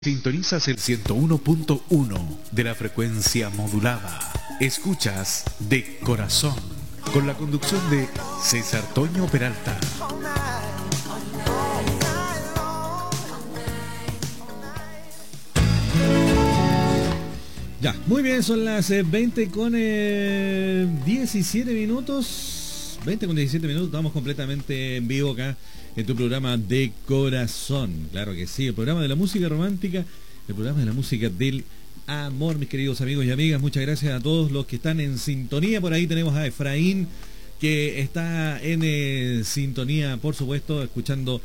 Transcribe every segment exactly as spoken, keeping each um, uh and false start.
Sintonizas el ciento uno punto uno de la frecuencia modulada. Escuchas De Corazón, con la conducción de César Toño Peralta. Ya, muy bien, son las eh, veinte con eh, diecisiete minutos. veinte con diecisiete minutos, estamos completamente en vivo acá en tu programa De Corazón. Claro que sí, el programa de la música romántica, el programa de la música del amor, mis queridos amigos y amigas. Muchas gracias a todos los que están en sintonía. Por ahí tenemos a Efraín, que está en eh, sintonía, por supuesto, escuchando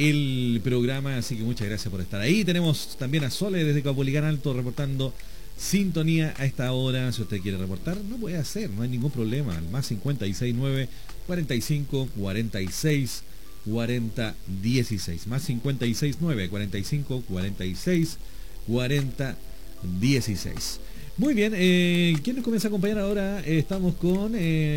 el programa. Así que muchas gracias por estar ahí. Tenemos también a Sole desde Caupolicán Alto reportando sintonía a esta hora. Si usted quiere reportar, no puede hacer, no hay ningún problema. Al más cincuenta y seis nueve, cuarenta y cinco, cuarenta y seis, cuarenta, dieciséis. Más cincuenta y seis nueve, cuarenta y cinco, cuarenta y seis, cuarenta, dieciséis. Muy bien, eh, ¿quién nos comienza a acompañar ahora? Eh, estamos con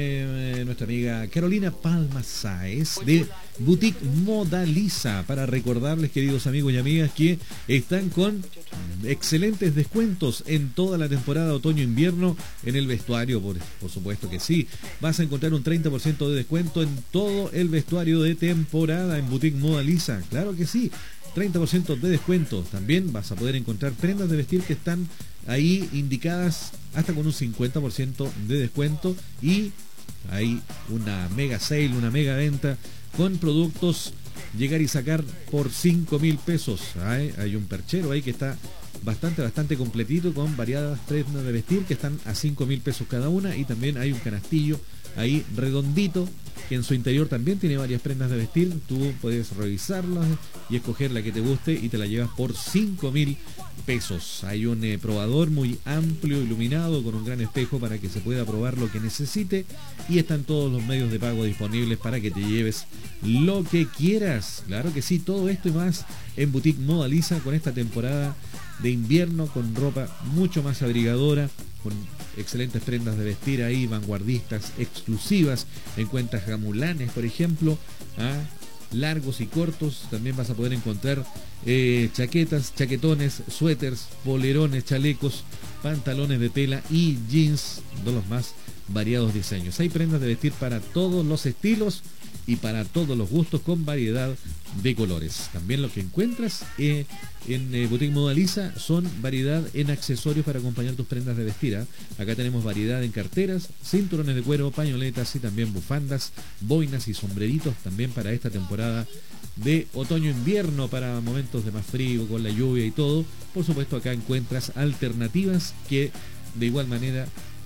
eh, nuestra amiga Carolina Palma Sáez de Boutique Modaliza, para recordarles, queridos amigos y amigas, que están con excelentes descuentos en toda la temporada otoño-invierno en el vestuario, por, por supuesto que sí. Vas a encontrar un treinta por ciento de descuento en todo el vestuario de temporada en Boutique Modaliza, claro que sí. treinta por ciento de descuento. También vas a poder encontrar prendas de vestir que están ahí indicadas hasta con un cincuenta por ciento de descuento, y hay una mega sale, una mega venta con productos llegar y sacar por cinco mil pesos. Hay, hay un perchero ahí que está bastante, bastante completito, con variadas prendas de vestir que están a cinco mil pesos cada una, y también hay un canastillo ahí redondito que en su interior también tiene varias prendas de vestir. Tú puedes revisarlas y escoger la que te guste y te la llevas por cinco mil pesos. Hay un eh, probador muy amplio, iluminado, con un gran espejo para que se pueda probar lo que necesite, y están todos los medios de pago disponibles para que te lleves lo que quieras. Claro que sí, todo esto y más en Boutique Modaliza, con esta temporada de invierno, con ropa mucho más abrigadora, con excelentes prendas de vestir ahí, vanguardistas, exclusivas. Encuentras gamulanes, por ejemplo, ¿ah? largos y cortos. También vas a poder encontrar eh, chaquetas, chaquetones, suéteres, polerones, chalecos, pantalones de tela y jeans de los más variados diseños. Hay prendas de vestir para todos los estilos y para todos los gustos, con variedad de colores. También lo que encuentras eh, en eh, Boutique Modaliza son variedad en accesorios para acompañar tus prendas de vestir. ¿eh? Acá tenemos variedad en carteras, cinturones de cuero, pañoletas y también bufandas, boinas y sombreritos también para esta temporada de otoño-invierno, para momentos de más frío, con la lluvia y todo. Por supuesto, acá encuentras alternativas que de igual manera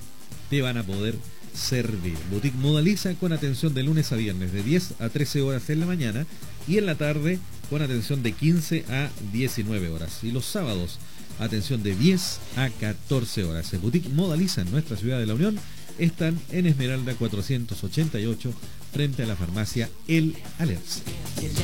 te van a poder servir. Boutique Modaliza, con atención de lunes a viernes de diez a trece horas en la mañana, y en la tarde con atención de quince a diecinueve horas, y los sábados atención de diez a catorce horas. En Boutique Modaliza, en nuestra ciudad de La Unión, están en Esmeralda cuatrocientos ochenta y ocho, frente a la farmacia El Alerce.